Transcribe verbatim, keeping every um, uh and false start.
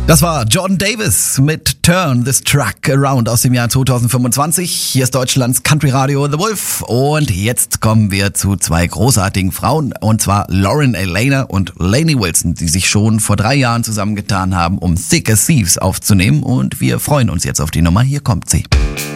Das war Jordan Davis mit Turn This Truck Around aus dem Jahr zwanzig fünfundzwanzig. Hier ist Deutschlands Country Radio The Wolf und jetzt kommen wir zu zwei großartigen Frauen, und zwar Lauren Elena und Lainey Wilson, die sich schon vor drei Jahren zusammengetan haben, um Thick as Thieves aufzunehmen, und wir freuen uns jetzt auf die Nummer. Hier kommt sie.